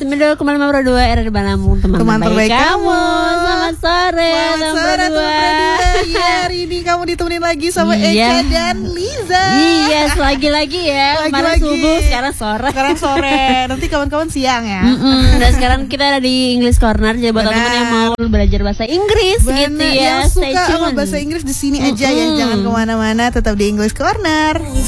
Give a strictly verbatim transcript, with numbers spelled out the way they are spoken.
sembilan puluh dua koma lima dua R R Bandung, teman, teman terbaik kamu. Selamat sore, Selamat sore berdua. Iya, hari ini kamu ditemenin lagi sama Iya. Eka dan Liza. Yes, lagi-lagi ya. Kemarin Lagi-lagi. subuh, sekarang sore. Sekarang sore, nanti kawan-kawan siang ya. Mm-mm. Dan sekarang kita ada di English Corner. Jadi buat Benar. teman-teman yang mau belajar bahasa Inggris Bener, gitu ya, yang stay suka sama tune. bahasa Inggris di sini aja ya, Mm-mm. jangan kemana-mana, tetap di English Corner.